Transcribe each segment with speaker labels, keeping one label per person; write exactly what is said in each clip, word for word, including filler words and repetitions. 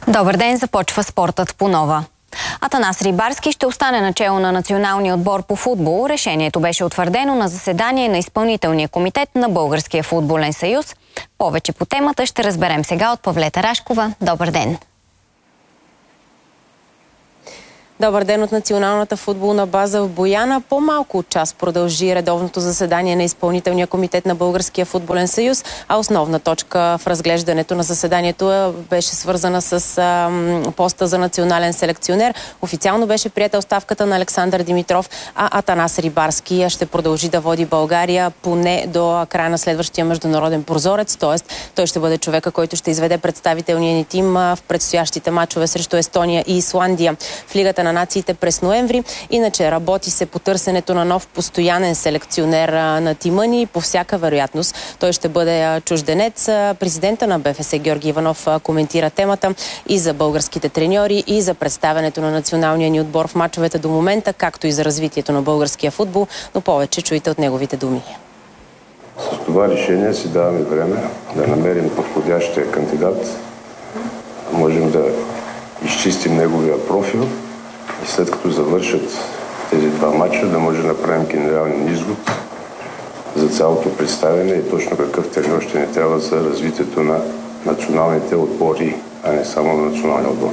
Speaker 1: Добър ден, започва спортът по нова. Атанас Рибарски ще остане начело на националния отбор по футбол. Решението беше утвърдено на заседание на изпълнителния комитет на Българския футболен съюз. Повече по темата ще разберем сега от Павлета Рашкова. Добър ден!
Speaker 2: Добър ден от националната футболна база в Бояна. По-малко от час продължи редовното заседание на изпълнителния комитет на Българския футболен съюз, а основна точка в разглеждането на заседанието беше свързана с а, поста за национален селекционер. Официално беше приета оставката на Александър Димитров, а Атанас Рибарски ще продължи да води България поне до края на следващия международен прозорец, т.е. той ще бъде човека, който ще изведе представителния ни тим в предстоящите мачове срещу Естония и Исландия в Лигата на нациите през ноември. Иначе работи се по търсенето на нов постоянен селекционер на тима ни. По всяка вероятност той ще бъде чужденец. Президента на БФС Георги Иванов коментира темата и за българските треньори, и за представянето на националния ни отбор в мачовете до момента, както и за развитието на българския футбол, но повече чуйте от неговите думи.
Speaker 3: С това решение си даваме време да намерим подходящия кандидат, можем да изчистим неговия профил и след като завършат тези два матча, да може да направим генерален извод за цялото представяне и точно какъв треньор ще ни трябва за развитието на националните отбори, а не само на националния отбор.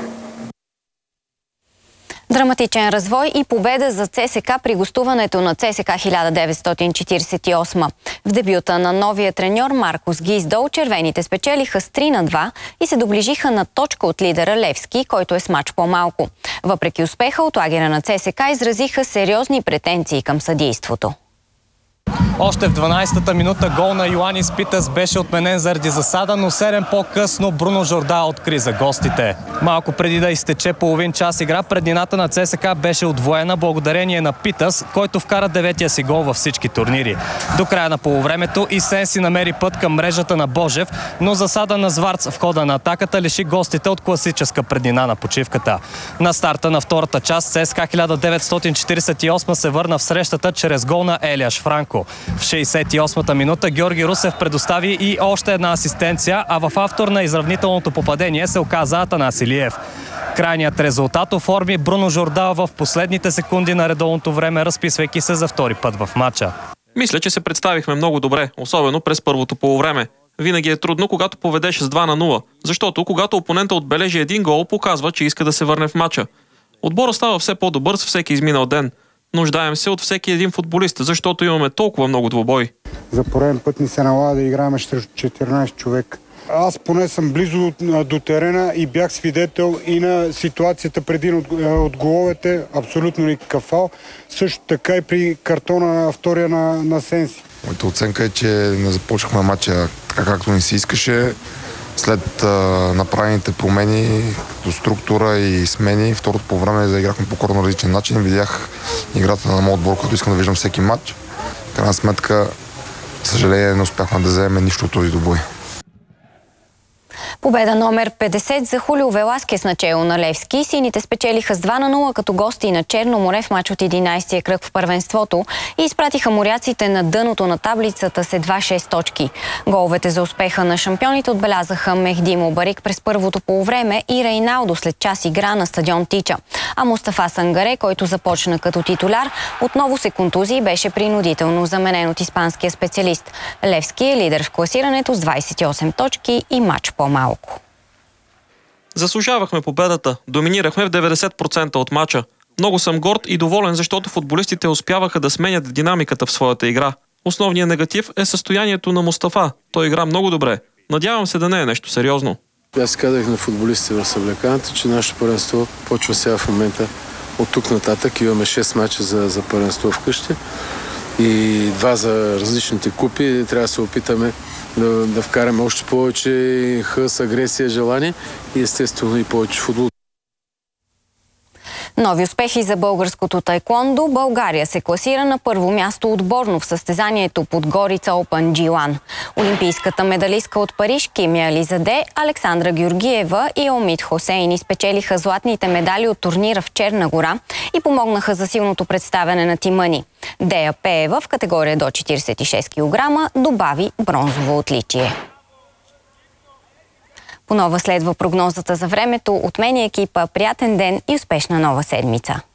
Speaker 1: Драматичен развой и победа за ЦСКА при гостуването на ЦСКА хиляда деветстотин четиридесет и осма. В дебюта на новия треньор Маркос Гиздол червените спечелиха с три на два и се доближиха на точка от лидера Левски, който е с мач по-малко. Въпреки успеха, от лагера на ЦСКА изразиха сериозни претенции към съдийството.
Speaker 4: Още в дванадесетата минута гол на Йоанис Питас беше отменен заради засада, но седем по-късно Бруно Жорда откри за гостите. Малко преди да изтече половин час игра, преднината на ЦСКА беше удвоена благодарение на Питас, който вкара деветия си гол във всички турнири. До края на полувремето и Сенси намери път към мрежата на Божев, но засада на Зварц в хода на атаката лиши гостите от класическа преднина на почивката. На старта на втората част ЦСКА хиляда деветстотин четиридесет и осма се върна в срещата чрез гол на Елиаш Франко. В шейсет и осмата минута Георги Русев предостави и още една асистенция, а в автор на изравнителното попадение се оказа Атанас Илиев. Крайният резултат оформи Бруно Жорда в последните секунди на редовното време, разписвайки се за втори път в матча.
Speaker 5: Мисля, че се представихме много добре, особено през първото полувреме. Винаги е трудно, когато поведеш с два на нула, защото когато опонента отбележи един гол, показва, че иска да се върне в матча. Отбора става все по-добър с всеки изминал ден. Нуждаем се от всеки един футболист, защото имаме толкова много двубой.
Speaker 6: За пореден път ни се налага да играем срещу четиринадесет човек. Аз поне съм близо до терена и бях свидетел и на ситуацията преди от, от головете, абсолютно никакъв фал. Също така и при картона на втория на, на Сенси.
Speaker 7: Моята оценка е, че не започнахме матча така както ни се искаше. След а, направените промени до структура и смени, второто по време заиграхме по коренно различен начин. Видях играта на моят отбор, който искам да виждам всеки матч. В крайна сметка, съжаление, не успяхме да вземем нищо от този добой.
Speaker 1: Победа номер петдесет за Хулио Веласкес начело на Левски. Сините спечелиха с два на нула като гости на Черно море в мач от единадесетия кръг в първенството и изпратиха моряците на дъното на таблицата с едва шест точки. Головете за успеха на шампионите отбелязаха Мехди Мубарик през първото полувреме и Рейналдо след час игра на стадион Тича. А Мустафа Сангаре, който започна като титуляр, отново се контузи и беше принудително заменен от испанския специалист. Левски е лидер в класирането с двадесет и осем точки и мач по-малко.
Speaker 5: Заслужавахме победата. Доминирахме в деветдесет процента от мача. Много съм горд и доволен, защото футболистите успяваха да сменят динамиката в своята игра. Основният негатив е състоянието на Мустафа. Той игра много добре. Надявам се да не е нещо сериозно.
Speaker 8: Аз казах на футболистите в съблекането, че нашето първенство почва сега в момента от тук нататък. Имаме шест мача за, за първенство вкъщи и два за различните купи. Трябва да се опитаме да, да вкараме още повече хъс, агресия, желание и естествено и повече футбол.
Speaker 1: Нови успехи за българското таеквондо. България се класира на първо място отборно в състезанието Подгорица Open джи едно. Олимпийската медалистка от Париж Кимия Ализаде, Александра Георгиева и Омид Хосейни спечелиха златните медали от турнира в Черна гора и помогнаха за силното представяне на тима ни. Дея Пеева в категория до четиридесет и шест килограма добави бронзово отличие. Понова следва прогнозата за времето. От мен екипа, приятен ден и успешна нова седмица.